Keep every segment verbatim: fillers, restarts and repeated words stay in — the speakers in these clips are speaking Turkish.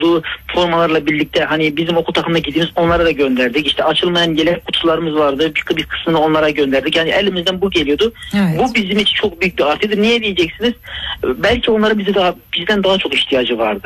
formalarla birlikte hani bizim okul takımına gittiğimiz onlara da gönderdik. İşte açılmayan yelek kutularımız vardı. Bir, bir kısmını onlara gönderdik. Yani elimizden bu geliyordu. Evet. Bu bizim için çok büyük bir artıdır. Niye diyeceksiniz? Belki onların bize daha bizden daha çok ihtiyacı vardı.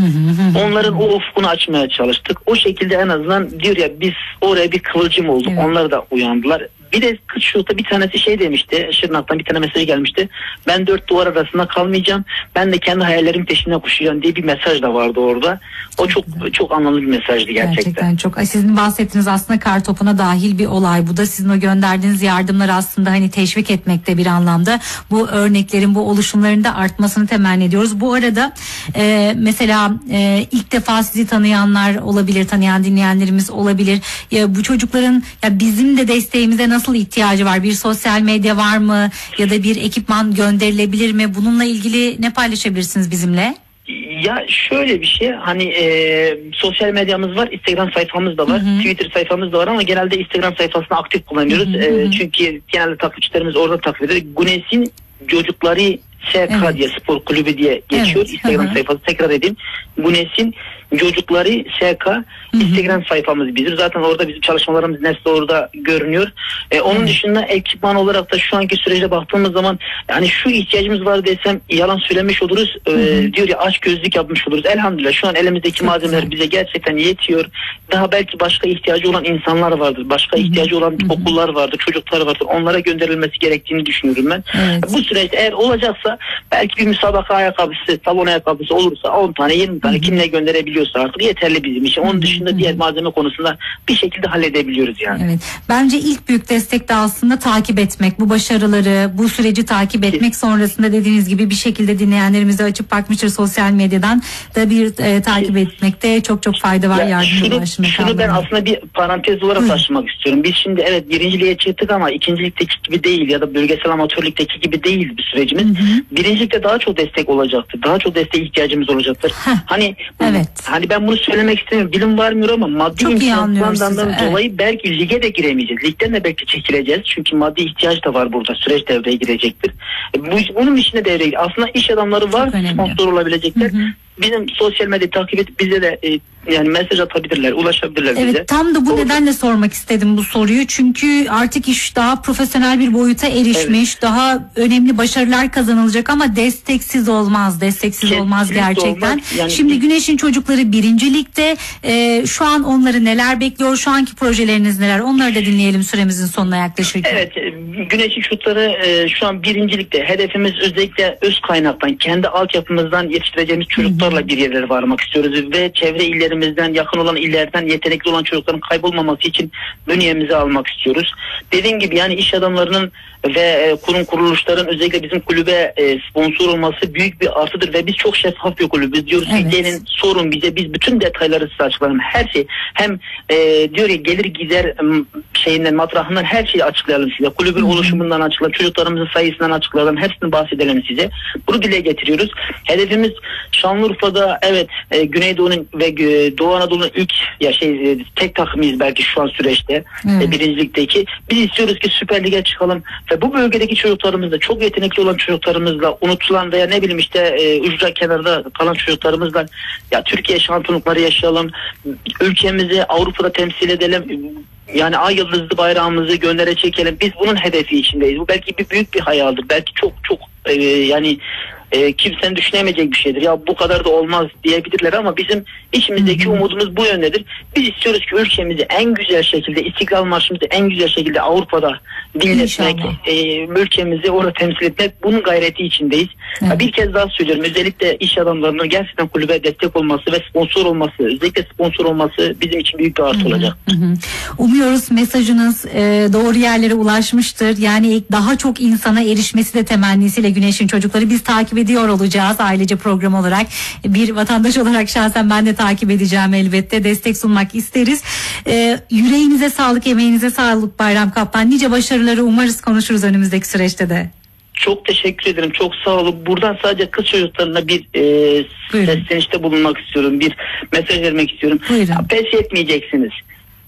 Onların o ufkunu açmaya çalıştık. O şekilde en azından diyor ya biz oraya bir kıvılcım olduk. Evet. Onlar da uyandılar. Bir de kız şurada bir tanesi şey demişti. Şırnak'tan bir tane mesaj gelmişti. Ben dört duvar arasında kalmayacağım. Ben de kendi hayallerim peşinden koşacağım diye bir mesaj da vardı orada. O çok çok, çok anlamlı bir mesajdı gerçekten. Gerçekten çok. Sizin bahsettiğiniz aslında Kartopu'na dahil bir olay. Bu da sizin o gönderdiğiniz yardımlar aslında hani teşvik etmekte bir anlamda. Bu örneklerin, bu oluşumların da artmasını temenni ediyoruz. Bu arada e, mesela e, ilk defa sizi tanıyanlar olabilir, tanıyan dinleyenlerimiz olabilir. Ya bu çocukların ya bizim de desteğimize nasıl Nasıl ihtiyacı var? Bir sosyal medya var mı? Ya da bir ekipman gönderilebilir mi? Bununla ilgili ne paylaşabilirsiniz bizimle? Ya şöyle bir şey hani e, sosyal medyamız var, Instagram sayfamız da var, hı hı. Twitter sayfamız da var ama genelde Instagram sayfasını aktif kullanıyoruz. Hı hı hı. E, çünkü genelde takipçilerimiz orada takip eder. Güneş'in çocukları S K evet. diye spor kulübü diye geçiyor. Evet. Instagram hı hı. sayfası tekrar edeyim. Güneş'in çocukları S K Instagram sayfamız bizim. Zaten orada bizim çalışmalarımız nesli orada görünüyor. Ee, onun hmm. dışında ekipman olarak da şu anki sürece baktığımız zaman yani şu ihtiyacımız var desem yalan söylemiş oluruz. Ee, hmm. diyor ya aç gözlük yapmış oluruz. Elhamdülillah şu an elimizdeki çok malzemeler güzel. Bize gerçekten yetiyor. Daha belki başka ihtiyacı olan insanlar vardır. Başka hmm. ihtiyacı olan hmm. okullar vardır, çocuklar vardır. Onlara gönderilmesi gerektiğini düşünüyorum ben. Evet. Bu süreçte eğer olacaksa belki bir müsabaka ayakkabısı, salon ayakkabısı olursa on tane yirmi tane hmm. kimle gönderebiliyorsa artık yeterli bizim için. Onun dışında diğer malzeme konusunda bir şekilde halledebiliyoruz yani. Evet. Bence ilk büyük destek de aslında takip etmek. Bu başarıları, bu süreci takip etmek, sonrasında dediğiniz gibi bir şekilde dinleyenlerimize açıp bakmıştır sosyal medyadan da bir e, takip etmekte çok çok fayda var ya yardımcı ulaşımda. Şunu, şunu ben aslında bir parantez olarak taşımak istiyorum. Biz şimdi evet birinciliğe çıktık ama ikincilikteki gibi değil ya da bölgesel amatörlükteki gibi değil bir sürecimiz. Hı hı. Birincilikte daha çok destek olacaktır. Daha çok desteğe ihtiyacımız olacaktır. Heh, hani evet. Hani ben bunu söylemek istemiyorum. Dilim varmıyor ama maddi imkanlardan dolayı evet. belki lige de giremeyeceğiz. Ligden de belki çekileceğiz. Çünkü maddi ihtiyaç da var burada. Süreç devreye girecektir. Bu, bunun içine devreye girecek. Aslında iş adamları var. Sponsor olabilecekler. Hı hı. Bizim sosyal medya takip edip bize de e, yani mesaj atabilirler, ulaşabilirler evet, bize. Evet, tam da bu Doğru. nedenle sormak istedim bu soruyu. Çünkü artık iş daha profesyonel bir boyuta erişmiş, evet. daha önemli başarılar kazanılacak ama desteksiz olmaz, desteksiz Kesinlikle olmaz gerçekten. Olmaz. Yani, Şimdi Güneş'in çocukları birinci ligde. E, şu an onları neler bekliyor? Şu anki projeleriniz neler? Onları da dinleyelim süremizin sonuna yaklaşırken. Evet, Güneş'in çocukları e, şu an birinci ligde. Hedefimiz özellikle öz kaynaktan, kendi altyapımızdan yetiştireceğimiz çocuklarla Hı-hı. bir yerlere varmak istiyoruz ve çevre illerimizden, yakın olan illerden yetenekli olan çocukların kaybolmaması için bünyemize almak istiyoruz. Dediğim gibi yani iş adamlarının ve kurum kuruluşların özellikle bizim kulübe sponsor olması büyük bir artıdır ve biz çok şeffaf bir kulübüz. Diyoruz evet. ki gelin sorun bize, biz bütün detayları size açıklayalım. Her şey hem e, diyor ya gelir gider şeyinden, matrahından her şeyi açıklayalım size. Kulübün Hı-hı. oluşumundan açıklayalım, çocuklarımızın sayısından açıklayalım, hepsini bahsedelim size. Bunu dile getiriyoruz. Hedefimiz Şanlıurfa'da evet e, Güneydoğu'nun ve e, Doğu Anadolu'nun ilk ya şey e, tek takımıyız belki şu an süreçte e, birincilikteki. Biz istiyoruz ki Süper Lig'e çıkalım ve bu bölgedeki çocuklarımızla, çok yetenekli olan çocuklarımızla, unutulan veya ne bileyim işte e, ücra kenarda kalan çocuklarımızla ya Türkiye şampiyonlukları yaşayalım, ülkemizi Avrupa'da temsil edelim. Yani ay yıldızlı bayrağımızı göndere çekelim. Biz bunun hedefi içindeyiz. Bu belki bir büyük bir hayaldir. Belki çok çok e, yani e, kimsenin düşünemeyecek bir şeydir. Ya bu kadar da olmaz diyebilirler ama bizim içimizdeki Hı-hı. umudumuz bu yöndedir. Biz istiyoruz ki ülkemizi en güzel şekilde, İstiklal Marşımızı en güzel şekilde Avrupa'da dinletmek, e, ülkemizi orada temsil etmek, bunun gayreti içindeyiz. Evet. Bir kez daha söylüyorum, özellikle iş adamlarının gerçekten kulübe destek olması ve sponsor olması, özellikle sponsor olması bizim için büyük bir artı Hı-hı. olacak. Hı-hı. Umuyoruz mesajınız e, doğru yerlere ulaşmıştır. Yani daha çok insana erişmesi de temennisiyle Güneş'in çocukları biz takip ediyor olacağız ailece program olarak. Bir vatandaş olarak şahsen ben de takip edeceğim elbette. Destek sunmak isteriz. E, yüreğinize sağlık, emeğinize sağlık Bayram Kaplan. Nice başarıları umarız konuşuruz önümüzdeki süreçte de. Çok teşekkür ederim. Çok sağ olun. Buradan sadece kız çocuklarına bir e, seslenişte bulunmak istiyorum. Bir mesaj vermek istiyorum. Buyurun. Pes etmeyeceksiniz.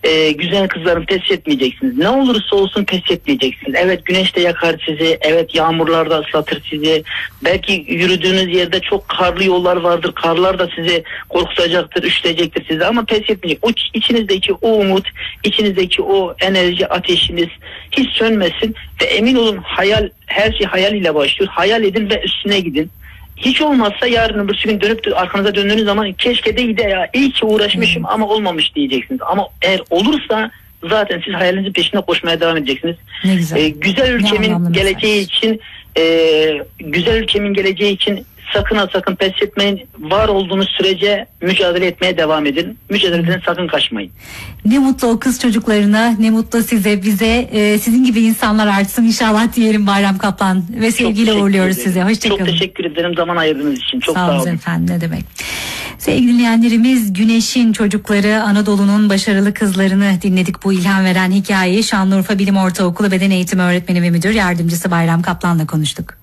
e, güzel kızların pes etmeyeceksiniz. Ne olursa olsun pes etmeyeceksiniz. Evet, güneş de yakar sizi. Evet, yağmurlar da ıslatır sizi. Belki yürüdüğünüz yerde çok karlı yollar vardır. Karlar da sizi korkutacaktır, üşütecektir sizi ama pes etmeyecek. O içinizdeki o umut, içinizdeki o enerji ateşiniz hiç sönmesin ve emin olun, hayal, her şey hayal ile başlıyor. Hayal edin ve üstüne gidin. Hiç olmazsa yarın öbür gün dönüp arkanıza döndüğünüz zaman keşke deydi ya, iyi ki uğraşmışım ama olmamış diyeceksiniz. Ama eğer olursa zaten siz hayalinizin peşinde koşmaya devam edeceksiniz. Ne güzel. Ee, güzel ülkemin geleceği için e, güzel ülkemin geleceği için sakın ha sakın pes etmeyin. Var olduğunuz sürece mücadele etmeye devam edin. Mücadeleden sakın kaçmayın. Ne mutlu o kız çocuklarına, ne mutlu size, bize, e, sizin gibi insanlar artsın inşallah diyelim Bayram Kaplan. Ve sevgiyle uğurluyoruz size. Hoşçakalın. Çok teşekkür ederim zaman ayırdığınız için. Çok sağ, sağ olun. efendim, ne demek. Sevgili dinleyenlerimiz, Güneş'in çocukları, Anadolu'nun başarılı kızlarını dinledik bu ilham veren hikayeyi. Şanlıurfa Bilim Ortaokulu Beden Eğitimi Öğretmeni ve Müdür Yardımcısı Bayram Kaplan'la konuştuk.